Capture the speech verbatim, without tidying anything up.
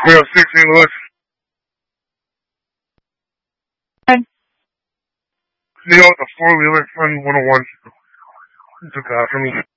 We have sixteen Lewis. Neil, the four wheeler, friend one oh one. Took after me.